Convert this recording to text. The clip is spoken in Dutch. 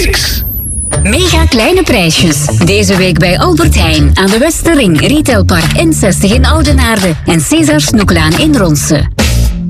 Classics. Mega kleine prijsjes. Deze week bij Albert Heijn aan de Westerring, Retailpark N60 in Oudenaarde en Cesar Snoeklaan in Ronse.